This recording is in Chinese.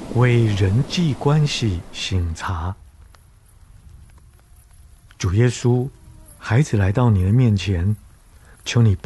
为人际关系省察。主耶稣，孩子来到你的面前，求你